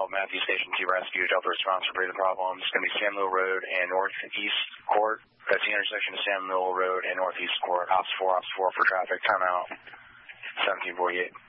Matthew Station 2 Rescue, Delta response for breathing problems. It's going to be Sam Mill Road and Northeast Court. That's the intersection of Sam Mill Road and Northeast Court. Ops 4 for traffic. Timeout. 1748.